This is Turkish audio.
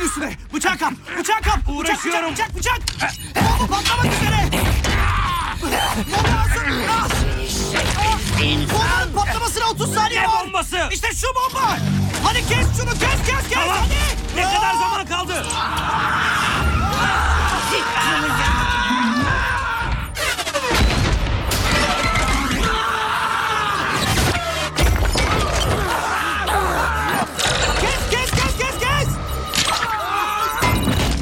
üstüne. Bıçak kap. Bıçak kap. Uğraşıyorum. Bıçak. Bomba patlamak üzere. Bomba hazır. Bombanın patlamasına 30 saniye Ne var. bombası? İşte şu bomba. Hadi kes şunu. Kes. Tamam. Hadi. Ne kadar zaman kaldı?